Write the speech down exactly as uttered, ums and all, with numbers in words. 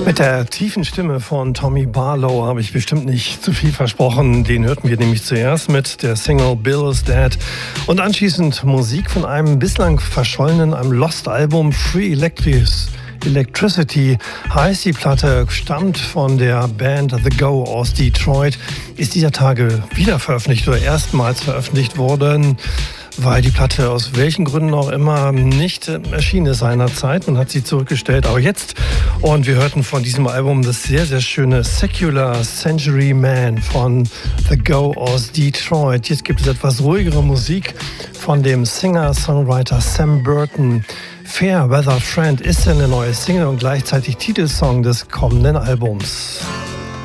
Mit der tiefen Stimme von Tommy Barlow habe ich bestimmt nicht zu viel versprochen. Den hörten wir nämlich zuerst mit der Single Bill is Dead und anschließend Musik von einem bislang verschollenen, einem Lost-Album Free Electris. Electricity heißt die Platte, stammt von der Band The Go aus Detroit, ist dieser Tage wieder veröffentlicht oder erstmals veröffentlicht worden, weil die Platte aus welchen Gründen auch immer nicht erschienen ist seinerzeit. Man hat sie zurückgestellt, aber jetzt. Und wir hörten von diesem Album das sehr, sehr schöne Secular Century Man von The Go aus Detroit. Jetzt gibt es etwas ruhigere Musik von dem Singer-Songwriter Sam Burton. Fair Weather Friend ist eine neue Single und gleichzeitig Titelsong des kommenden Albums.